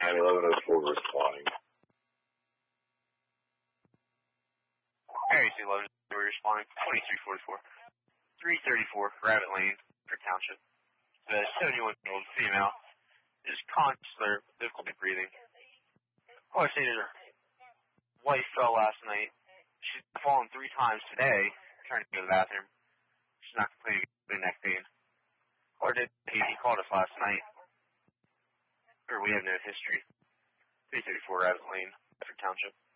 1104 responding. Area 11, we're responding. 2344. 334 Rabbit Lane, Fair Township. The 71-year-old female is conscious, difficulty breathing. All I say is her wife fell last night. She's fallen 3 times today, trying to go to the bathroom. She's not complaining of neck pain. Or did he called us last night? Or we have no history. 334 Rabbit Lane, Fair Township.